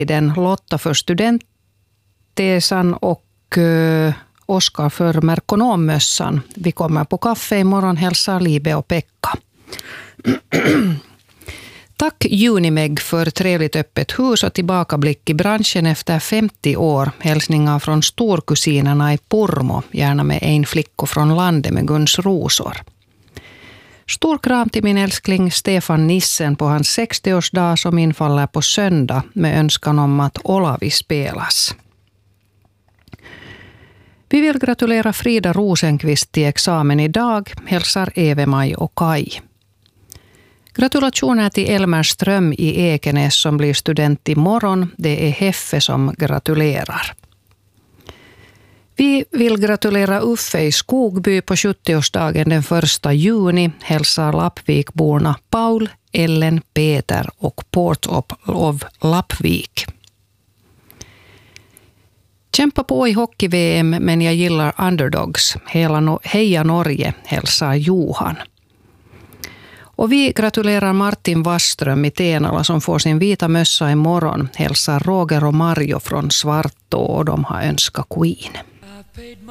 Lotta för studenttesan och Oskar för merkonommössan. Vi kommer på kaffe imorgon, hälsar Libe och Pekka. Tack Unimeg för trevligt öppet hus och tillbakablick i branschen efter 50 år. Hälsningar från storkusinerna i Purmo, gärna med en flicka från landet med Guns rosor. Stor kram till min älskling Stefan Nissen på hans 60-årsdag som infaller på söndag med önskan om att Olavi spelas. Vi vill gratulera Frida Rosenqvist till examen idag, hälsar Eve-Maj och Kai. Gratulationer till Elmer Ström i Ekenäs som blir student imorgon. Det är Heffe som gratulerar. Vi vill gratulera Uffe i Skogby på 70-årsdagen den 1 juni. Hälsar Lappvikborna Paul, Ellen, Peter och Port of Lappvik. Kämpa på i hockey-VM men jag gillar underdogs. Heja Norge, hälsar Johan. Och vi gratulerar Martin Wasström i Tenala som får sin vita mössa imorgon. Hälsar Roger och Mario från Svartå och de har önskat Queen.